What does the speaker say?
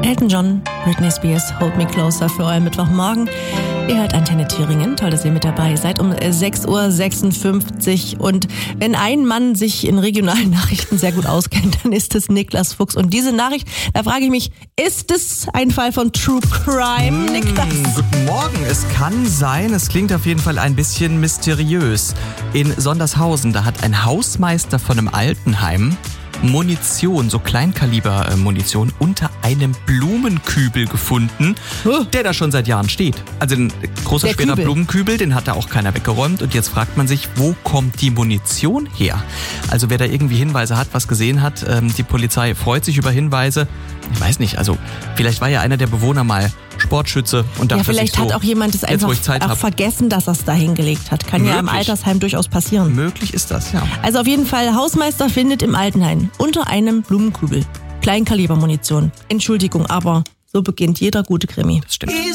Elton John, Britney Spears, Hold Me Closer für euren Mittwochmorgen. Ihr hört Antenne Thüringen. Toll, dass ihr mit dabei seid um 6.56 Uhr. Und wenn ein Mann sich in regionalen Nachrichten sehr gut auskennt, dann ist es Niklas Fuchs. Und diese Nachricht, da frage ich mich, ist es ein Fall von True Crime, Niklas? Guten Morgen. Es kann sein, es klingt auf jeden Fall ein bisschen mysteriös. In Sondershausen, da hat ein Hausmeister von einem Altenheim Munition, so Kleinkaliber-Munition, unter einem Blumenkübel gefunden, der da schon seit Jahren steht. Also ein großer, schwerer Blumenkübel, den hat da auch keiner weggeräumt. Und jetzt fragt man sich, wo kommt die Munition her? Also wer da irgendwie Hinweise hat, was gesehen hat, die Polizei freut sich über Hinweise. Ich weiß nicht, also vielleicht war ja einer der Bewohner mal Sportschütze und dachte vielleicht sich so, hat auch jemand es einfach auch vergessen, dass er es da hingelegt hat. Kann ja im Altersheim durchaus passieren. Möglich ist das, ja. Also auf jeden Fall, Hausmeister findet im Altenheim unter einem Blumenkübel Kleinkalibermunition. Entschuldigung, aber so beginnt jeder gute Krimi. Das stimmt.